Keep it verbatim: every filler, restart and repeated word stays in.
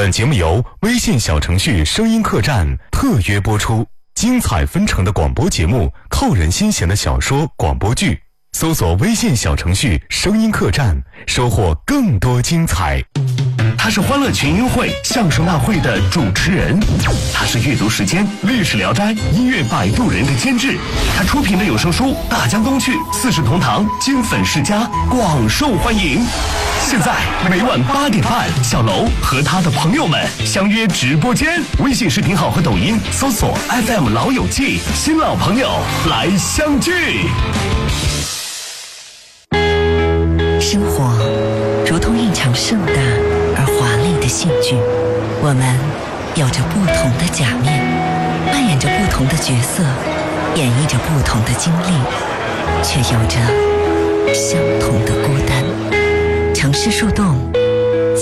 本节目由微信小程序声音客栈特约播出，精彩纷呈的广播节目，扣人心弦的小说广播剧，搜索微信小程序声音客栈，收获更多精彩。 他是欢乐群英会相声大会的主持人，他是阅读时间历史聊斋音乐摆渡人的监制，他出品的有声书《大江东去》四世同堂经粉世家广受欢迎。现在每晚八点半，小楼和他的朋友们相约直播间，微信视频号和抖音搜索 F M 老友记，新老朋友来相聚。 生活如同一场盛大而华丽的戏剧，我们有着不同的假面，扮演着不同的角色，演绎着不同的经历，却有着相同的孤单。城市树洞